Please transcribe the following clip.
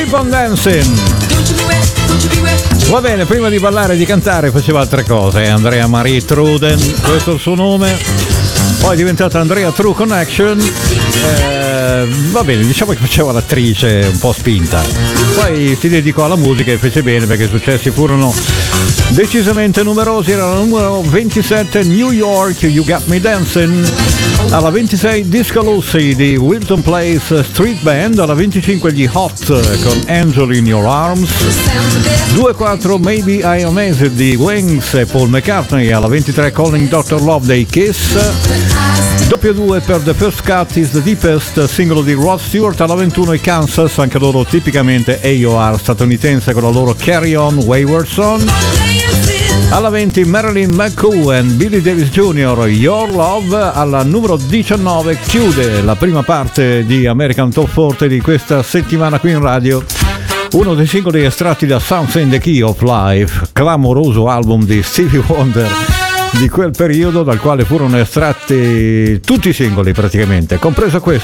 Keep on Dancing. Va bene, prima di ballare e di cantare faceva altre cose. Andrea Marie Truden, questo è il suo nome. Poi è diventata Andrea True Connection. Va bene, diciamo che faceva l'attrice un po' spinta. Poi si dedicò alla musica e fece bene perché i successi furono decisamente numerosi. Era la numero 27 New York, You Got Me Dancing. Alla 26 Disco Lucy di Wilton Place Street Band. Alla 25 gli Hot con Angel in Your Arms. 2-4 Maybe I Amazed di Wings e Paul McCartney. Alla 23 Calling Dr. Love dei Kiss. 2 per The First Cut is the Deepest, singolo di Rod Stewart. Alla 21 i Kansas, anche loro tipicamente AOR statunitense con la loro Carry On Wayward Son. Alla 20 Marilyn McCoo e Billy Davis Jr. Your Love. Alla numero 19 chiude la prima parte di American Top 40 di questa settimana qui in radio uno dei singoli estratti da Something in the Key of Life, clamoroso album di Stevie Wonder di quel periodo, dal quale furono estratti tutti i singoli praticamente, compreso questo.